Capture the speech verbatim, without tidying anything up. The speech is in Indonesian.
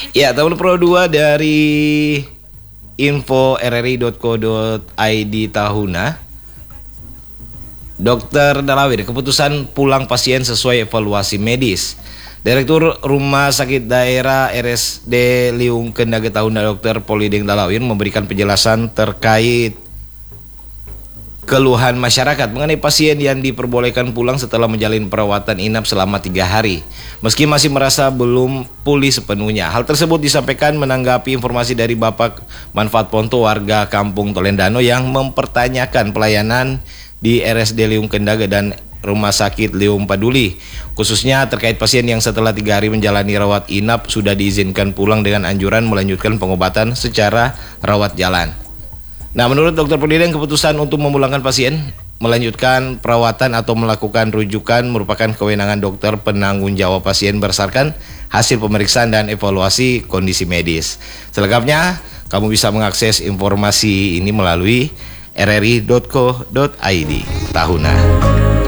Ya, tabel Pro dua dari info r r i dot co dot i d tahuna. Dokter Dalawir, keputusan pulang pasien sesuai evaluasi medis. Direktur Rumah Sakit Daerah R S D Liung Kendaga Tahuna Dokter Polideng Dalawir memberikan penjelasan terkait keluhan masyarakat mengenai pasien yang diperbolehkan pulang setelah menjalani perawatan inap selama tiga hari meski masih merasa belum pulih sepenuhnya. Hal tersebut disampaikan menanggapi informasi dari Bapak Manfaat Ponto warga Kampung Tolendano yang mempertanyakan pelayanan di R S D Liung Kendaga dan Rumah Sakit Liung Paduli, khususnya terkait pasien yang setelah tiga hari menjalani rawat inap sudah diizinkan pulang dengan anjuran melanjutkan pengobatan secara rawat jalan. Nah, menurut Dokter Polideng, keputusan untuk memulangkan pasien, melanjutkan perawatan atau melakukan rujukan merupakan kewenangan dokter penanggung jawab pasien berdasarkan hasil pemeriksaan dan evaluasi kondisi medis. Selengkapnya, kamu bisa mengakses informasi ini melalui r r i dot co dot i d tahuna.